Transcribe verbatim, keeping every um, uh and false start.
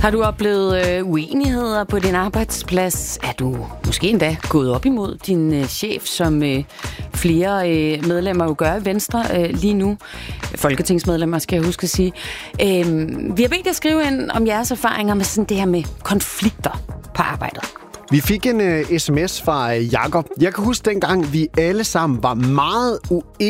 Har du oplevet øh, uenigheder på din arbejdsplads? Er du måske endda gået op imod din øh, chef, som øh, flere øh, medlemmer jo gør i Venstre øh, lige nu? Folketingsmedlemmer, skal jeg huske at sige. Øh, vi har bedt jer skrive ind om jeres erfaringer med sådan det her med konflikter på arbejdet. Vi fik en uh, sms fra uh, Jakob. Jeg kan huske dengang, vi alle sammen var meget uenige